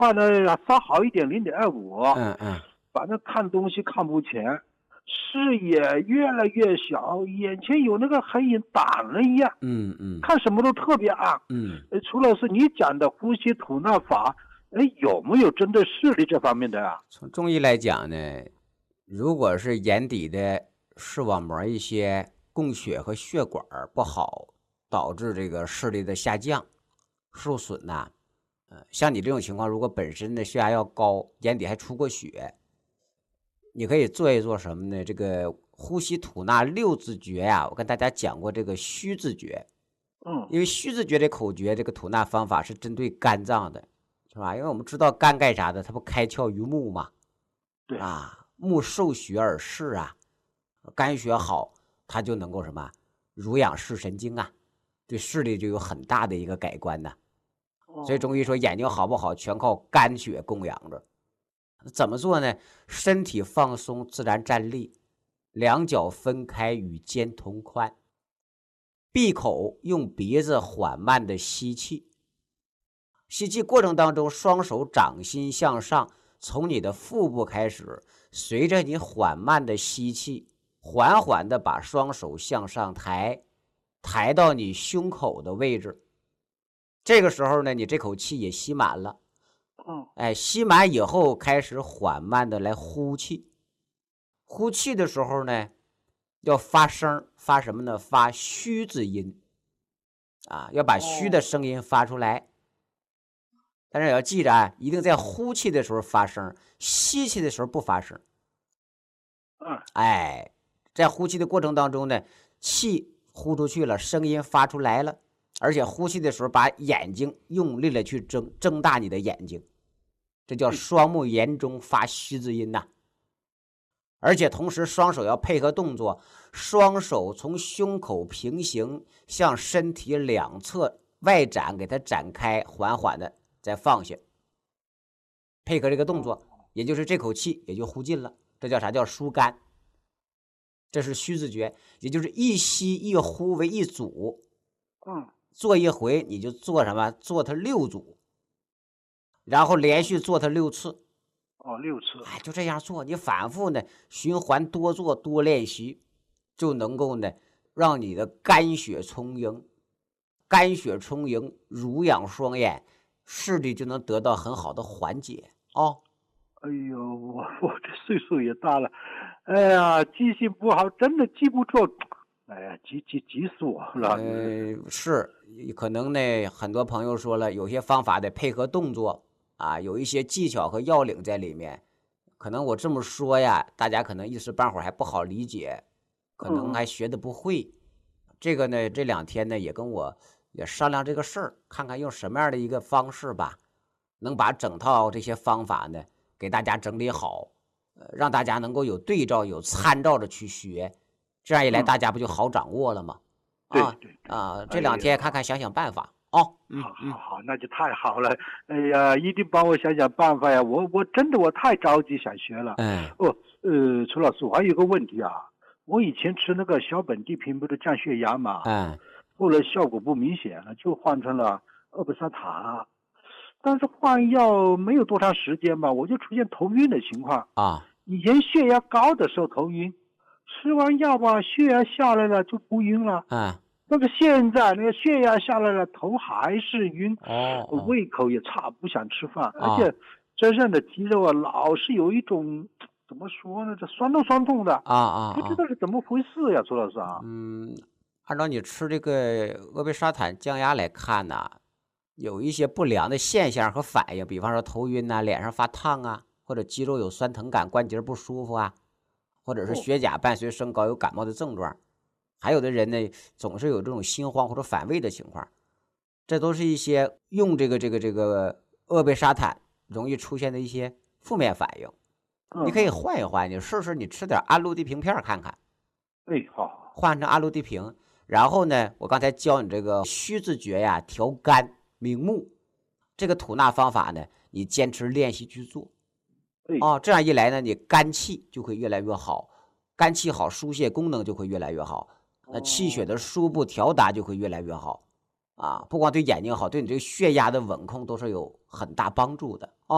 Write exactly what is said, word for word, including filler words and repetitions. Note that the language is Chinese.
换了稍好一点零点二五， 嗯嗯， 反正看东西看不前，视野越来越小，眼前有那个黑影挡了一样， 嗯嗯看什么都特别暗。 嗯。 呃，除了是你讲的呼吸吐纳法，哎，有没有针对视力这方面的啊？ 从中医来讲呢，如果是眼底的视网膜一些供血和血管不好，导致这个视力的下降、受损呐、啊呃，像你这种情况，如果本身的血压要高，眼底还出过血，你可以做一做什么呢？这个呼吸吐纳六字诀呀、啊，我跟大家讲过这个虚字诀， 嗯， 因为虚字诀这口诀，这个吐纳方法是针对肝脏的，是吧？因为我们知道肝干啥的，它不开窍于目嘛， 对， 啊，目受血而视啊，肝血好，它就能够什么濡养视神经啊，对视力就有很大的一个改观呐。所以中医哦， 说眼睛好不好，全靠肝血供养着。怎么做呢？身体放松，自然站立，两脚分开，与肩同宽，闭口用鼻子缓慢的吸气。吸气过程当中，双手掌心向上，从你的腹部开始，随着你缓慢的吸气，缓缓的把双手向上抬，抬到你胸口的位置。这个时候呢，你这口气也吸满了。 嗯， 哎，吸满以后，开始缓慢的来呼气。呼气的时候呢，要发声，发什么呢？发虚字音啊，要把虚的哦， 声音发出来。但是也要记着啊，一定在呼气的时候发声，吸气的时候不发声。 嗯， 哎，在呼气的过程当中呢，气呼出去了，声音发出来了，而且呼气的时候把眼睛用力的去睁，睁大你的眼睛，这叫对， 双目言中发虚字音呐。而且同时双手要配合动作，双手从胸口平行向身体两侧外展，给它展开，缓缓的再放下，配合这个动哦， 作，也就是这口气也就呼尽了。这叫啥？叫疏肝。这是虚字诀，也就是一吸一呼为一组， 嗯， 做一回你就做什么？做它六组，然后连续做它六次。 哦，六次， 哎，就这样做，你反复呢循环多做多练习，就能够呢让你的肝血充盈，肝血充盈，濡养双眼，视力就能得到很好的缓解哦。 哎呦，我我这岁数也大了，哎呀，记性不好，真的记不住，哎呀，急急急死我了，这是， 呃，是可能呢，很多朋友说了，有些方法得配合动作啊，有一些技巧和要领在里面。可能我这么说呀，大家可能一时半会儿还不好理解，可能嗯嗯， 还学的不会。这个呢，这两天呢也跟我也商量这个事儿，看看用什么样的一个方式吧，能把整套这些方法呢给大家整理好，呃，让大家能够有对照、有参照着去学，这样一来嗯， 大家不就好掌握了吗？ 对啊对对， 啊，这哎两天看呀。 看想想办法哦。嗯嗯好好好，那就太好了。哎呀，一定帮我想想办法呀！我我真的我太着急想学了。 嗯哦，呃，楚老师，我还有个问题啊。我以前吃那个小本地平不是降血压嘛， 嗯后来效果不明显了，就换成了阿布沙塔。但是换药没有多长时间吧，我就出现头晕的情况。 啊以前血压高的时候头晕，吃完药吧，血压下来了就不晕了。 嗯那个现在那个血压下来了，头还是晕， 哦哦胃口也差，不想吃饭，而啊且身上的肌肉啊，老是有一种怎么说呢，这酸痛酸痛的， 啊啊啊， 不知道是怎么回事呀，朱老师啊。 嗯，按照你吃这个阿贝沙坦降压来看呢，有一些不良的现象和反应，比方说头晕呐、脸上发烫啊，或者肌肉有酸疼感、关节不舒服啊，或者是哦， 血钾伴随升高有感冒的症状，还有的人呢总是有这种心慌或者反胃的情况，这都是一些用这个这个这个阿贝沙坦容易出现的一些负面反应。你可以嗯嗯， 换一换，你试试你吃点安禄地平片看看。 哎，好， 换成阿鲁地平，然后呢，我刚才教你这个虚字诀呀，调肝明目，这个吐纳方法呢，你坚持练习去做哎， 哦，这样一来呢，你肝气就会越来越好，肝气好，疏泄功能就会越来越好，那气血的哦， 输布调达就会越来越好啊，不光对眼睛好，对你这个血压的稳控都是有很大帮助的。